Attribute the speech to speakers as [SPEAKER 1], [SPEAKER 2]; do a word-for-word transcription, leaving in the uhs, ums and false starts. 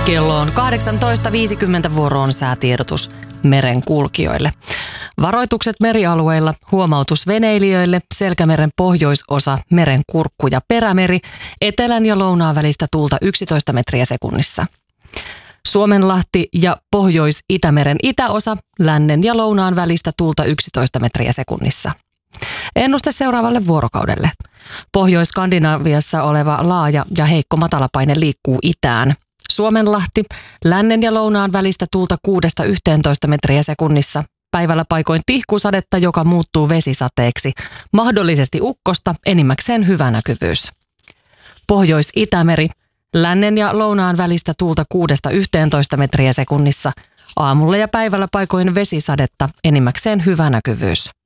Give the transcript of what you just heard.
[SPEAKER 1] Kello on kahdeksantoista viisikymmentä, vuoroon säätiedotus merenkulkijoille. Varoitukset merialueilla, huomautus veneilijöille, Selkämeren pohjoisosa, merenkurkku ja perämeri, etelän ja lounaan välistä tuulta yksitoista metriä sekunnissa. Suomenlahti ja Pohjois-Itämeren itäosa, lännen ja lounaan välistä tuulta yksitoista metriä sekunnissa. Ennuste seuraavalle vuorokaudelle. Pohjois-Skandinaviassa oleva laaja ja heikko matalapaine liikkuu itään. Suomenlahti, lännen ja lounaan välistä tuulta kuudesta yhteentoista metriä sekunnissa. Päivällä paikoin tihkusadetta, joka muuttuu vesisateeksi. Mahdollisesti ukkosta, enimmäkseen hyvä näkyvyys. Pohjois-Itämeri, lännen ja lounaan välistä tuulta kuudesta yhteentoista metriä sekunnissa. Aamulla ja päivällä paikoin vesisadetta, enimmäkseen hyvä näkyvyys.